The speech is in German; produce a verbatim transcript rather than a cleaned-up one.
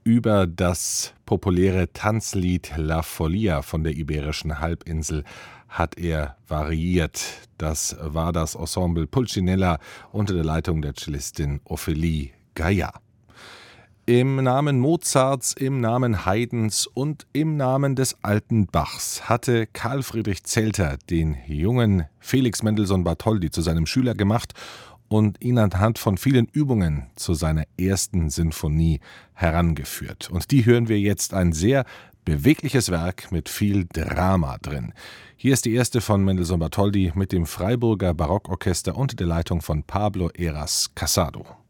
über das populäre Tanzlied La Folia von der Iberischen Halbinsel hat er variiert. Das war das Ensemble Pulcinella unter der Leitung der Cellistin Ophélie Gaillard. Im Namen Mozarts, im Namen Haydns und im Namen des alten Bachs hatte Karl Friedrich Zelter den jungen Felix Mendelssohn Bartholdy zu seinem Schüler gemacht und ihn anhand von vielen Übungen zu seiner ersten Sinfonie herangeführt. Und die hören wir jetzt, ein sehr bewegliches Werk mit viel Drama drin. Hier ist die erste von Mendelssohn Bartholdy mit dem Freiburger Barockorchester unter der Leitung von Pablo Heras Casado.